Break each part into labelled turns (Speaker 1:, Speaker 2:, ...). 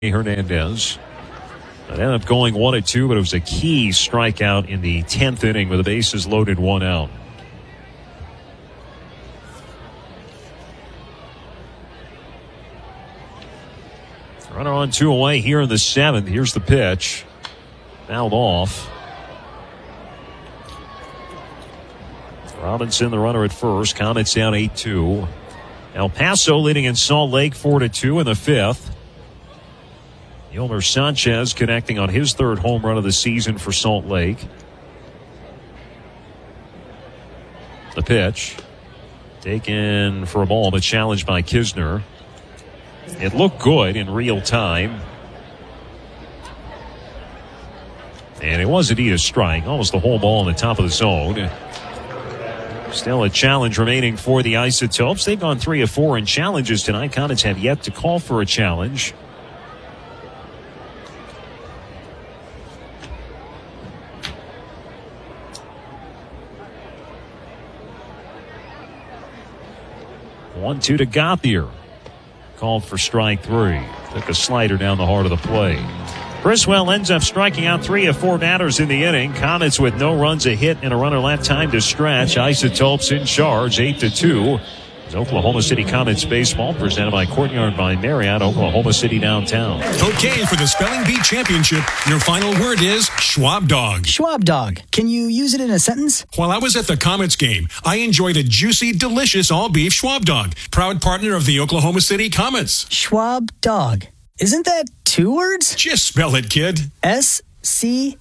Speaker 1: Hernandez. It ended up going 1-2, but it was a key strikeout in the 10th inning with the bases loaded, 1 out. Runner on 2 away here in the 7th. Here's the pitch. Fouled off. Robinson, the runner at first. Comets down 8-2. El Paso leading in Salt Lake 4-2 in the 5th. Yolmer Sanchez connecting on his 3rd home run of the season for Salt Lake. The pitch. Taken for a ball, but challenged by Kisner. It looked good in real time. And it was indeed a strike. Almost the whole ball in the top of the zone. Still a challenge remaining for the Isotopes. They've gone 3 of 4 in challenges tonight. Comets have yet to call for a challenge. One-two to Gauthier. Called for strike 3. Took a slider down the heart of the plate. Criswell ends up striking out 3 of 4 batters in the inning. Comets with no runs, a hit, and a runner left, time to stretch. Isotopes in charge, 8-2. It's Oklahoma City Comets baseball, presented by Courtyard by Marriott, Oklahoma City downtown.
Speaker 2: Okay, for the Spelling Bee Championship, your final word is Schwab Dog.
Speaker 3: Schwab Dog. Can you use it in a sentence?
Speaker 2: While I was at the Comets game, I enjoyed a juicy, delicious all-beef Schwab Dog. Proud partner of the Oklahoma City Comets.
Speaker 3: Schwab Dog. Isn't that 2 words?
Speaker 2: Just spell it, kid.
Speaker 3: S-C-H-A.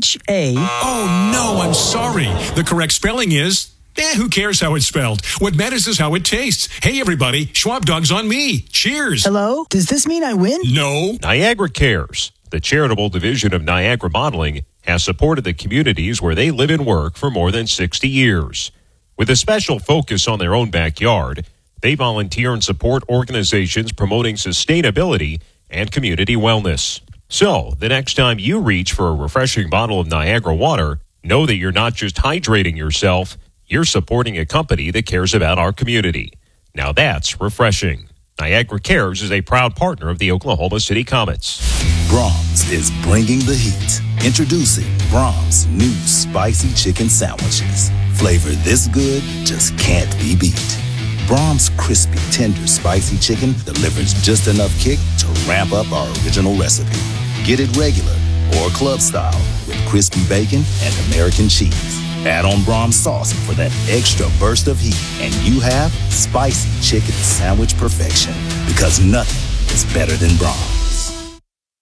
Speaker 2: Oh, no, I'm sorry. The correct spelling is... who cares how it's spelled? What matters is how it tastes. Hey, everybody, Schwab Dog's on me. Cheers.
Speaker 3: Hello? Does this mean I win?
Speaker 2: No.
Speaker 1: Niagara Cares, the charitable division of Niagara Modeling, has supported the communities where they live and work for more than 60 years. With a special focus on their own backyard, they volunteer and support organizations promoting sustainability and community wellness. So, the next time you reach for a refreshing bottle of Niagara water, know that you're not just hydrating yourself, you're supporting a company that cares about our community. Now that's refreshing. Niagara Cares is a proud partner of the Oklahoma City Comets.
Speaker 4: Braum's is bringing the heat. Introducing Braum's new spicy chicken sandwiches. Flavor this good just can't be beat. Braum's crispy, tender, spicy chicken delivers just enough kick to ramp up our original recipe. Get it regular or club style with crispy bacon and American cheese. Add on Braum's sauce for that extra burst of heat, and you have spicy chicken sandwich perfection. Because nothing is better than Braum's.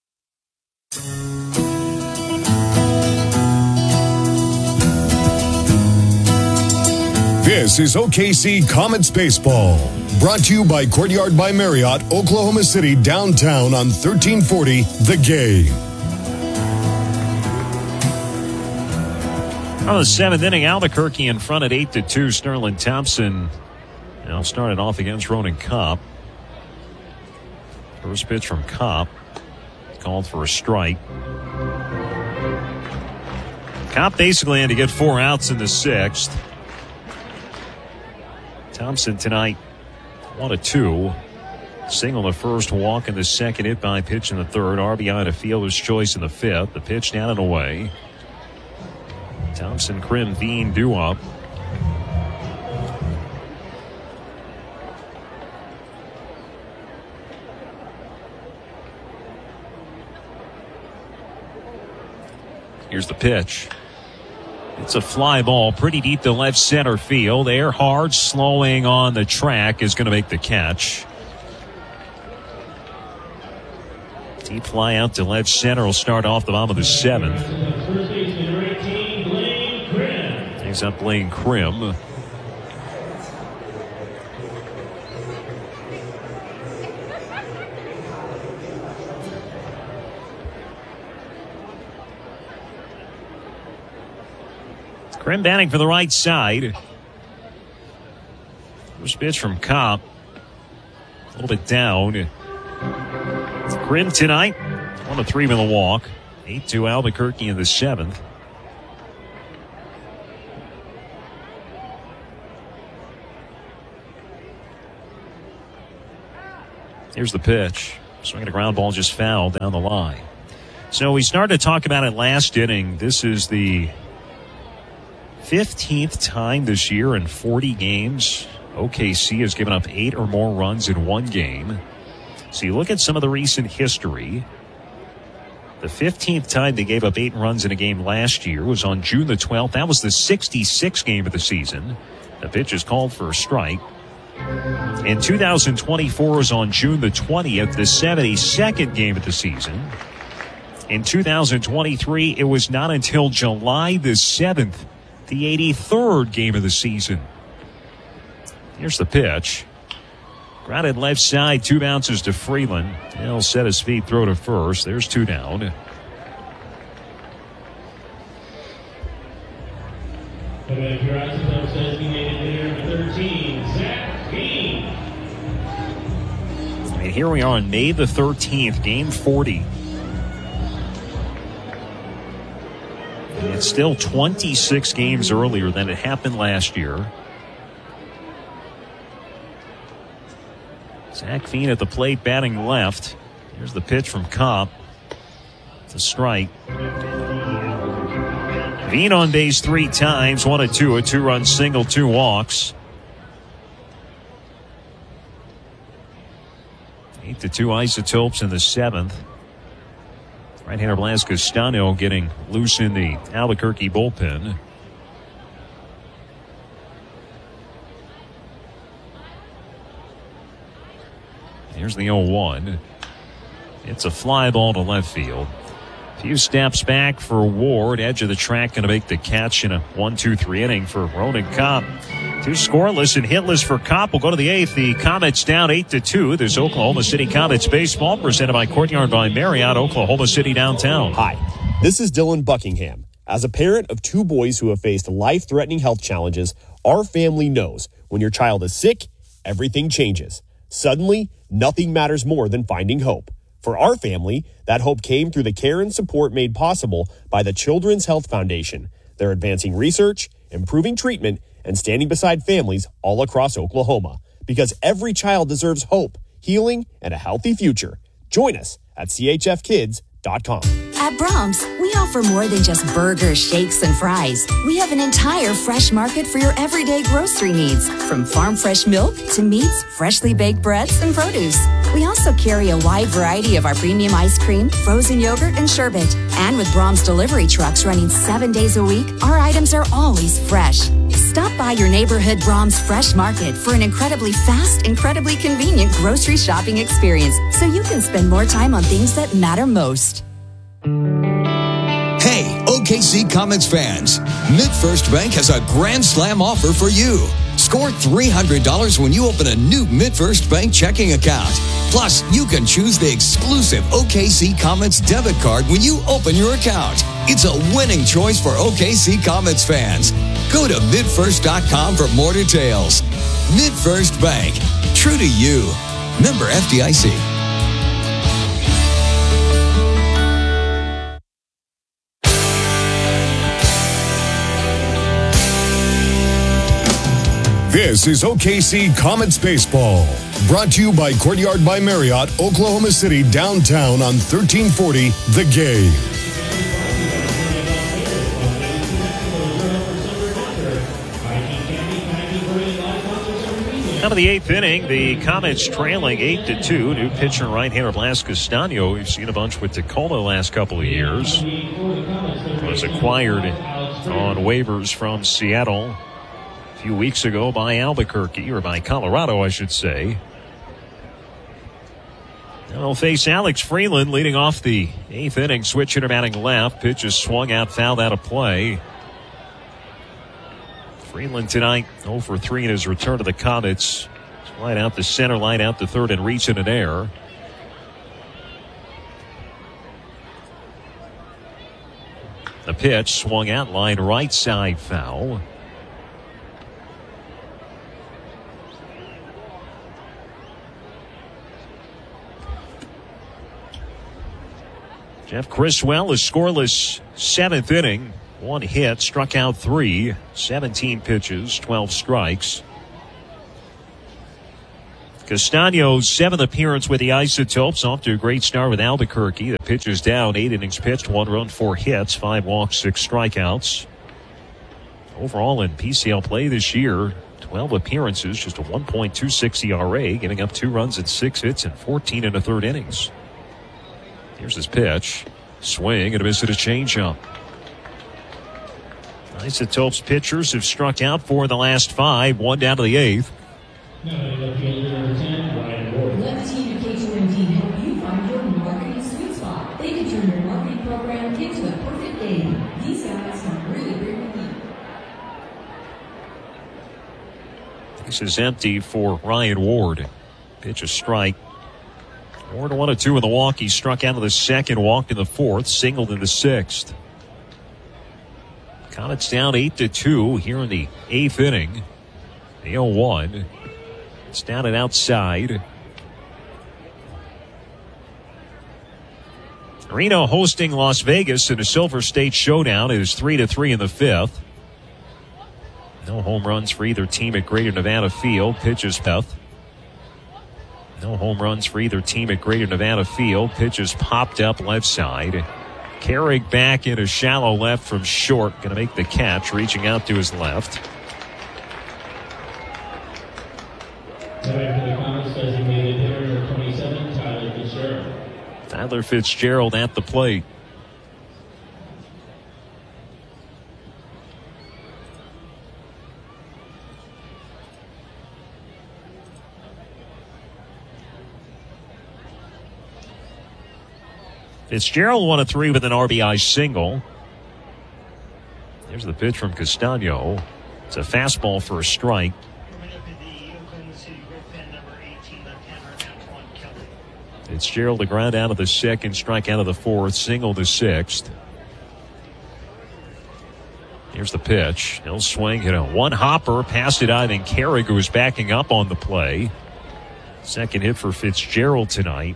Speaker 5: This is OKC Comets Baseball. Brought to you by Courtyard by Marriott, Oklahoma City, downtown on 1340 The Game.
Speaker 1: On the 7th inning, Albuquerque in front at 8-2. Sterling Thompson now started off against Ronan Kopp. First pitch from Kopp. Called for a strike. Kopp basically had to get 4 outs in the 6th. Thompson tonight 1-2. Single the first, walk in the 2nd, hit by pitch in the 3rd. RBI to fielder's choice in the 5th. The pitch down and away. Thompson, Krim, Dean, due-up. Here's the pitch. It's a fly ball pretty deep to left center field. Earhart slowing on the track is going to make the catch. Deep fly out to left center will start off the bottom of the 7th. He's up Blaine Krim. Krim batting for the right side. First pitch from Kopp. A little bit down. Krim tonight. 1-3 with a walk. 8-2 Albuquerque in the 7th. Here's the pitch. Swinging a ground ball just fouled down the line. So we started to talk about it last inning. This is the 15th time this year in 40 games OKC has given up 8 or more runs in one game. So you look at some of the recent history. The 15th time they gave up 8 runs in a game last year was on June the 12th. That was the 66th game of the season. The pitch is called for a strike. In 2024 was on June the 20th, the 72nd game of the season. In 2023, it was not until July the 7th, the 83rd game of the season. Here's the pitch. Grounded left side, 2 bounces to Freeland. He'll set his feet, throw to first. There's 2 down. And here we are on May the 13th, game 40. And it's still 26 games earlier than it happened last year. Zach Veen at the plate, batting left. Here's the pitch from Cobb. It's a strike. Veen on base 3 times, 1-2, a 2-run single, 2 walks. 8-2 Isotopes in the 7th. Right-hander Blas Castano getting loose in the Albuquerque bullpen. Here's the 0-1. It's a fly ball to left field. A few steps back for Ward. Edge of the track going to make the catch in a 1-2-3 inning for Ronan Kopp. 2 scoreless and hitless for Kopp. We'll go to the 8th. The Comets down 8-2. There's Oklahoma City Comets baseball presented by Courtyard by Marriott, Oklahoma City downtown.
Speaker 6: Hi, this is Dylan Buckingham. As a parent of 2 boys who have faced life-threatening health challenges, our family knows when your child is sick, everything changes. Suddenly, nothing matters more than finding hope. For our family, that hope came through the care and support made possible by the Children's Health Foundation. They're advancing research, improving treatment, and standing beside families all across Oklahoma. Because every child deserves hope, healing, and a healthy future. Join us at chfkids.com.
Speaker 7: At Brahms, we offer more than just burgers, shakes, and fries. We have an entire fresh market for your everyday grocery needs, from farm fresh milk to meats, freshly baked breads, and produce. We also carry a wide variety of our premium ice cream, frozen yogurt, and sherbet. And with Brahms delivery trucks running 7 days a week, our items are always fresh. Stop by your neighborhood Brahms Fresh Market for an incredibly fast, incredibly convenient grocery shopping experience, so you can spend more time on things that matter most.
Speaker 8: Hey, OKC Comets fans, MidFirst Bank has a Grand Slam offer for you. Score $300 when you open a new MidFirst Bank checking account. Plus, you can choose the exclusive OKC Comets debit card when you open your account. It's a winning choice for OKC Comets fans. Go to midfirst.com for more details. MidFirst Bank, true to you. Member FDIC.
Speaker 5: This is OKC Comets Baseball, brought to you by Courtyard by Marriott, Oklahoma City, downtown on 1340 The Game.
Speaker 1: Out of the 8th inning, the Comets trailing 8-2. New pitcher right-hander Blas Castano. We've seen a bunch with Tacoma the last couple of years. Was acquired on waivers from Seattle a few weeks ago by Albuquerque, or by Colorado, I should say. Now they'll face Alex Freeland leading off the 8th inning. Switch hitter batting left. Pitch is swung out, fouled out of play. Freeland tonight 0 for 3 in his return to the Comets. Line out to center, line out to third, and reach in an air. The pitch swung out, line right side, foul. Jeff Criswell is scoreless 7th inning. 1 hit, struck out 3, 17 pitches, 12 strikes. Castano's 7th appearance with the Isotopes, off to a great start with Albuquerque. The pitch is down, 8 innings pitched, 1 run, 4 hits, 5 walks, 6 strikeouts. Overall in PCL play this year, 12 appearances, just a 1.26 ERA, giving up 2 runs and 6 hits in 14 1/3 innings. Here's his pitch. Swing and a miss at a changeup. Isotopes pitchers have struck out 4 in the last 5, 1 down to the 8th.
Speaker 9: Let the team at K2MD help you find your marketing sweet spot. They can turn your marketing program into a perfect game. These guys can really bring the heat.
Speaker 1: This is empty for Ryan Ward. Pitch a strike. Ward 1-2 in the walk. He struck out of the 2nd, walked in the 4th, singled in the 6th. Comets down 8-2 here in the 8th inning. The 0-1. It's down and outside. Reno hosting Las Vegas in a Silver State showdown. It is 3-3 in the 5th. No home runs for either team at Greater Nevada Field. Pitches Peth. No home runs for either team at Greater Nevada Field. Pitches popped up left side. Carrick back in a shallow left from short. Going to make the catch, reaching out to his left. Tyler Fitzgerald at the plate. Fitzgerald 1-3 with an RBI single. There's the pitch from Castano. It's a fastball for a strike. Fitzgerald the ground out of the 2nd, strike out of the 4th, single the 6th. Here's the pitch. He'll swing, hit a 1-hopper, passed it out, and Carrick, who was backing up on the play. 2nd hit for Fitzgerald tonight.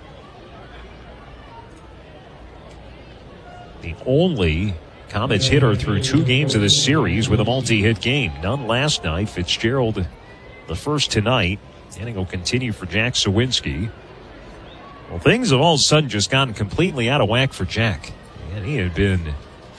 Speaker 1: The only Comets hitter through 2 games of this series with a multi-hit game. None last night. Fitzgerald the first tonight. Inning will continue for Jack Sawinski. Well, things have all of a sudden just gotten completely out of whack for Jack. And he had been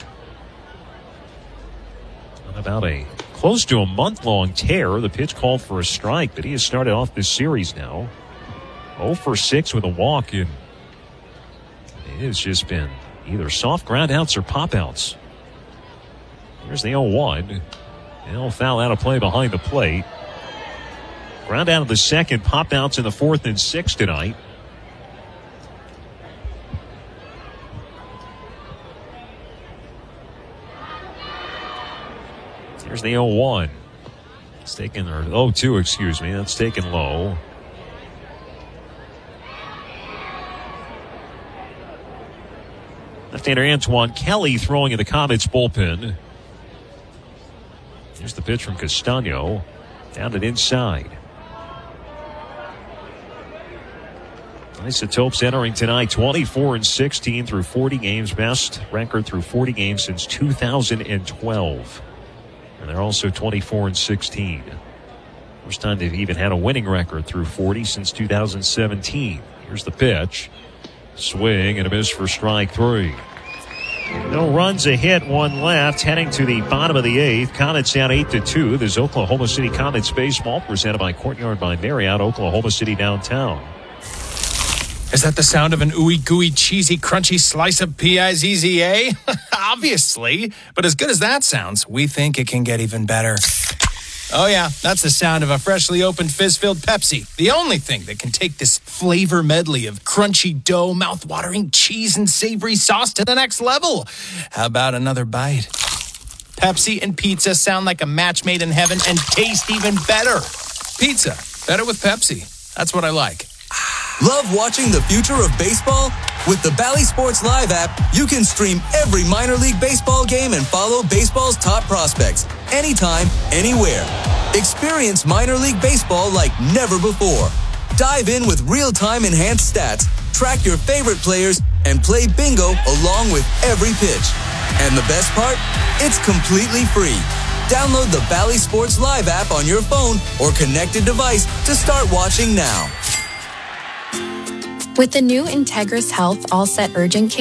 Speaker 1: on about a close to a month-long tear. The pitch called for a strike, but he has started off this series now 0 for 6 with a walk, and it has just been either soft ground outs or pop outs. Here's the 0-1. He'll foul out of play behind the plate. Ground out of the 2nd, pop outs in the 4th and 6th tonight. Here's the 0-1. It's taken, or 0-2, excuse me. That's taken low. Left-hander Antoine Kelly throwing in the Comets bullpen. Here's the pitch from Castano. Down and inside. Isotopes entering tonight 24-16 through 40 games. Best record through 40 games since 2012. And they're also 24-16. First time they've even had a winning record through 40 since 2017. Here's the pitch. Swing and a miss for strike 3. No runs, a hit, 1 left. Heading to the bottom of the 8th. Comets down 8-2. This is Oklahoma City Comets baseball presented by Courtyard by Marriott, Oklahoma City downtown.
Speaker 10: Is that the sound of an ooey gooey cheesy crunchy slice of P-I-Z-Z-A? Obviously. But as good as that sounds, we think it can get even better. Oh yeah, that's the sound of a freshly opened fizz-filled Pepsi. The only thing that can take this flavor medley of crunchy dough, mouth-watering cheese, and savory sauce to the next level. How about another bite? Pepsi and pizza sound like a match made in heaven and taste even better. Pizza, better with Pepsi. That's what I like.
Speaker 8: Love watching the future of baseball? With the Bally Sports Live app, you can stream every minor league baseball game and follow baseball's top prospects anytime, anywhere. Experience minor league baseball like never before. Dive in with real-time enhanced stats, track your favorite players, and play bingo along with every pitch. And the best part? It's completely free. Download the Bally Sports Live app on your phone or connected device to start watching now.
Speaker 11: With the new Integris Health All Set Urgent Care,